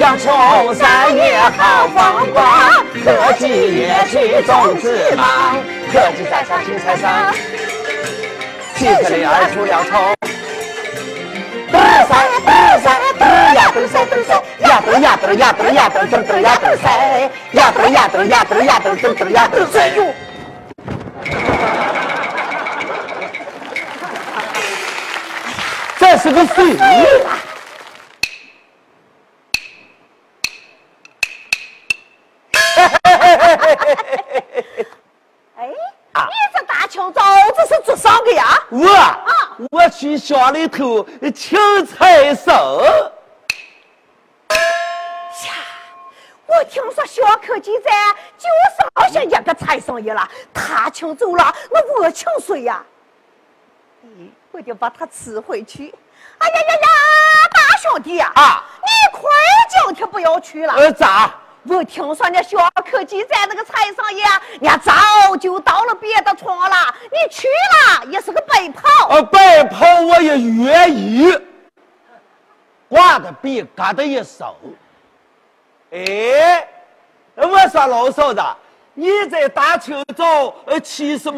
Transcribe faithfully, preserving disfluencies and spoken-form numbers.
要穷山也好风光，科技也去种子忙，科技在上青菜上，七十里二出了头。嘚塞嘚塞嘚呀嘚塞嘚塞呀嘚呀嘚呀嘚呀嘚嘚嘚呀嘚塞呀嘚呀嘚呀嘚呀嘚嘚嘚呀嘚塞哟。这是个水啊！ 哎，你这大清早这是做啥个呀？ 我啊，我去乡里头请菜手。 呀，我听说小科技站就是好像一个菜生意了，他请走了，那我请谁呀？哎，我就把他吃回去。哎呀呀呀，大兄弟呀！ 啊， 你快今天不要去了。 呃，咋？ 我听说那小科技在那个菜上也，人家早就到了别的村了。你去了也是个白跑。 呃，白跑我也愿意。挖的比嘎的一手。哎，我说老嫂子，你在大清早呃起什么？